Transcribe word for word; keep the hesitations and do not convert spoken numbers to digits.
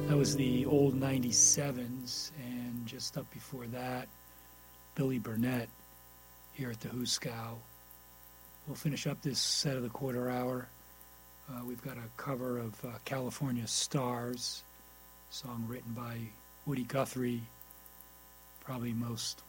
That was the old ninety-sevens, and just up before that, Billy Burnett here at the Huskow. We'll finish up this set of the quarter hour. Uh, we've got a cover of uh, California Stars, song written by Woody Guthrie, probably most